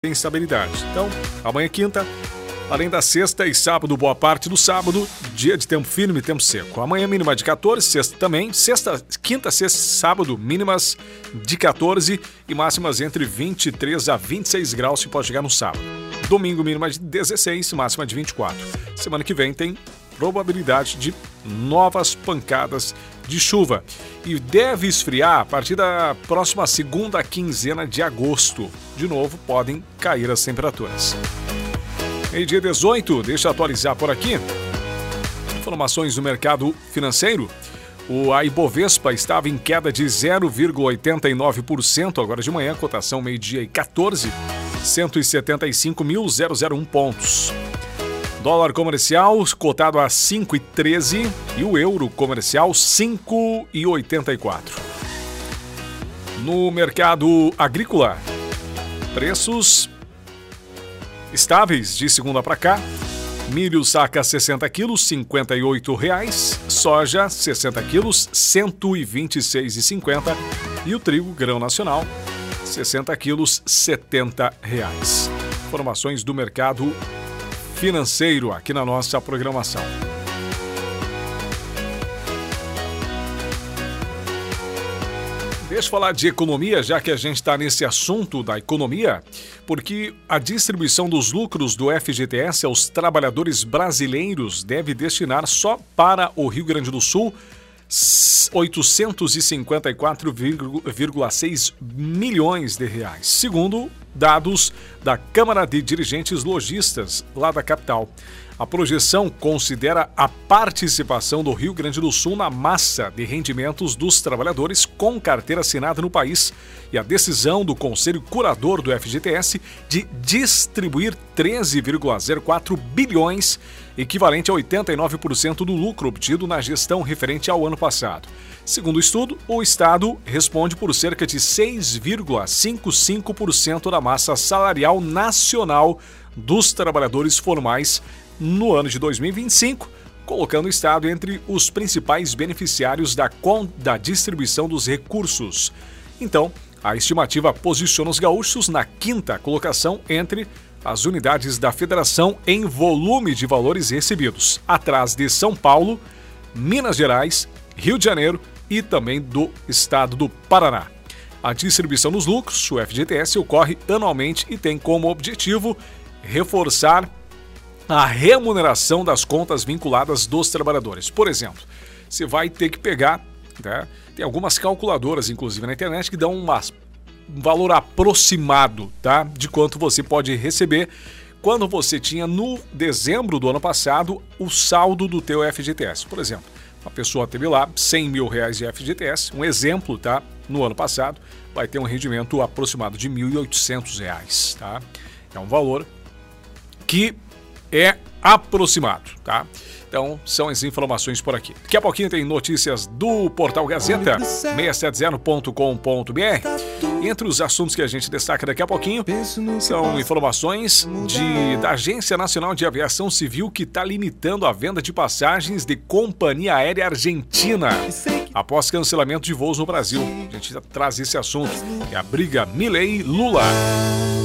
tem estabilidade. Então, amanhã quinta, além da sexta e sábado, boa parte do sábado, dia de tempo firme e tempo seco. Amanhã mínima de 14, sexta também, quinta, sexta, sábado, mínimas de 14 e máximas entre 23 a 26 graus, que pode chegar no sábado. Domingo mínima de 16, máxima de 24. Semana que vem tem probabilidade de novas pancadas de chuva e deve esfriar a partir da próxima segunda quinzena de agosto. De novo, podem cair as temperaturas. Meio-dia 18, deixa eu atualizar por aqui. Informações do mercado financeiro. A Ibovespa estava em queda de 0,89% agora de manhã, cotação meio-dia e 14, 175.001 pontos. Dólar comercial cotado a 5,13 e o euro comercial 5,84. No mercado agrícola, preços estáveis de segunda para cá. Milho saca 60 quilos, R$ 58,00. Soja 60 quilos, R$ 126,50. E o trigo grão nacional 60 quilos, R$ 70,00. Informações do mercado financeiro aqui na nossa programação. Deixa eu falar de economia, já que a gente está nesse assunto da economia, porque a distribuição dos lucros do FGTS aos trabalhadores brasileiros deve destinar só para o Rio Grande do Sul 854,6 milhões de reais, segundo dados da Câmara de Dirigentes Lojistas lá da capital. A projeção considera a participação do Rio Grande do Sul na massa de rendimentos dos trabalhadores com carteira assinada no país e a decisão do Conselho Curador do FGTS de distribuir 13,04 bilhões, equivalente a 89% do lucro obtido na gestão referente ao ano passado. Segundo o estudo, o Estado responde por cerca de 6,55% da massa salarial nacional dos trabalhadores formais no ano de 2025, colocando o Estado entre os principais beneficiários da distribuição dos recursos. Então, a estimativa posiciona os gaúchos na quinta colocação entre as unidades da federação em volume de valores recebidos, atrás de São Paulo, Minas Gerais, Rio de Janeiro e também do estado do Paraná. A distribuição dos lucros, o FGTS, ocorre anualmente e tem como objetivo reforçar a remuneração das contas vinculadas dos trabalhadores. Por exemplo, você vai ter que pegar, né, tem algumas calculadoras, inclusive na internet, que dão um valor aproximado, tá, de quanto você pode receber quando você tinha no dezembro do ano passado o saldo do teu FGTS. Por exemplo, uma pessoa teve lá 100 mil reais de FGTS, um exemplo, tá, no ano passado, vai ter um rendimento aproximado de R$ 1.800, tá? É um valor que é aproximado, tá? Então, são as informações por aqui. Daqui a pouquinho tem notícias do Portal Gazeta, 670.com.br. Entre os assuntos que a gente destaca daqui a pouquinho, são informações da Agência Nacional de Aviação Civil, que está limitando a venda de passagens de companhia aérea argentina após cancelamento de voos no Brasil. A gente traz esse assunto, que é a briga Milei-Lula.